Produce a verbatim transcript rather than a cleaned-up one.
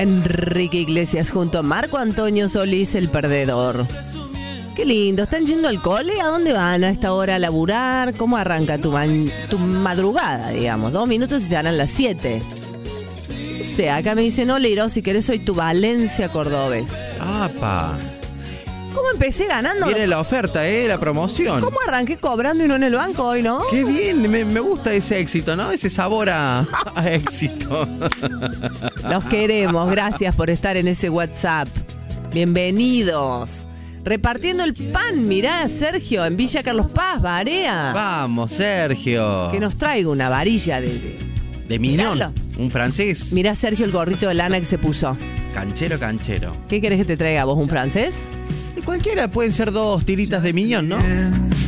Enrique Iglesias junto a Marco Antonio Solís, el perdedor. Qué lindo, ¿están yendo al cole? ¿A dónde van a esta hora a laburar? ¿Cómo arranca tu, man- tu madrugada, digamos? Dos minutos y se harán las siete. O sea, acá me dicen, no, Liro, si querés soy tu Valencia cordobés. ¡Apa! ¿Cómo empecé ganando? Viene la oferta, ¿eh? La promoción. ¿Cómo arranqué cobrando y no en el banco hoy, no? ¡Qué bien! Me, me gusta ese éxito, ¿no? Ese sabor a, a éxito. Los queremos, gracias por estar en ese WhatsApp. Bienvenidos. Repartiendo el pan, mirá, Sergio, en Villa Carlos Paz, Barea. Vamos, Sergio. Que nos traiga una varilla de... de... De Miñón, Miralo. un francés. Mirá, Sergio, el gorrito de lana que se puso. Canchero, canchero. ¿Qué querés que te traiga vos, un francés? Y cualquiera, pueden ser dos tiritas de Miñón, ¿no?